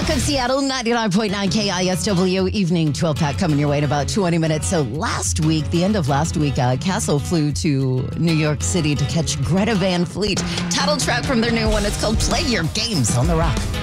Rock of Seattle, 99.9 KISW, evening 12 pack coming your way in about 20 minutes. So the end of last week, Castle flew to New York City to catch Greta Van Fleet. Title track from their new one. It's called Play Your Games on the Rock.